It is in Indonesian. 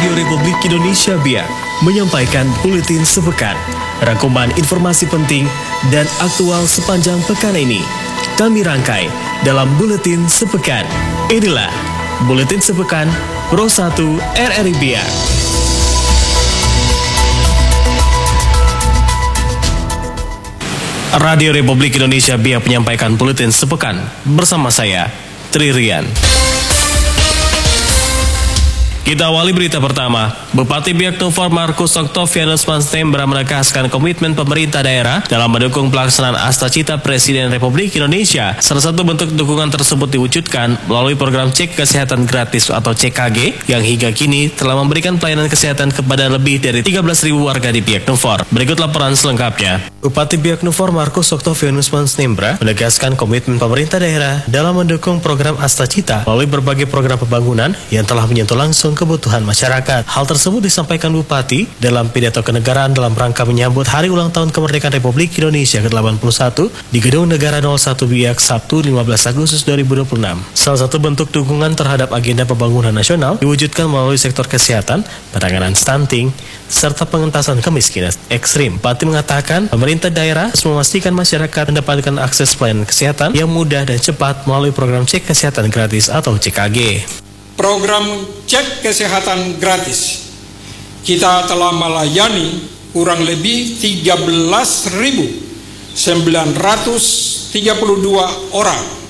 Radio Republik Indonesia Biak menyampaikan buletin sepekan, rangkuman informasi penting dan aktual sepanjang pekan ini. Kami rangkai dalam buletin sepekan. Inilah buletin sepekan Pro 1 RRI Biak. Radio Republik Indonesia Biak menyampaikan buletin sepekan bersama saya, Tririan. Kita awali berita pertama. Bupati Biak Numfor Markus Octavianus Manstembra menegaskan komitmen pemerintah daerah dalam mendukung pelaksanaan Asta Cita Presiden Republik Indonesia. Salah satu bentuk dukungan tersebut diwujudkan melalui program cek kesehatan gratis atau CKG yang hingga kini telah memberikan pelayanan kesehatan kepada lebih dari 13.000 warga di Biak Numfor. Berikut laporan selengkapnya. Bupati Biak Numfor Markus Octavianus Manstembra menegaskan komitmen pemerintah daerah dalam mendukung program Asta Cita melalui berbagai program pembangunan yang telah menyentuh langsung kebutuhan masyarakat. Hal tersebut disampaikan Bupati dalam pidato kenegaraan dalam rangka menyambut Hari Ulang Tahun Kemerdekaan Republik Indonesia ke-81 di Gedung Negara 01 Biak Sabtu 15 Agustus 2026. Salah satu bentuk dukungan terhadap agenda pembangunan nasional diwujudkan melalui sektor kesehatan, penanganan stunting, serta pengentasan kemiskinan ekstrim. Bupati mengatakan pemerintah daerah harus memastikan masyarakat mendapatkan akses pelayanan kesehatan yang mudah dan cepat melalui program cek kesehatan gratis atau CKG. Program cek kesehatan gratis, kita telah melayani kurang lebih 13.932 orang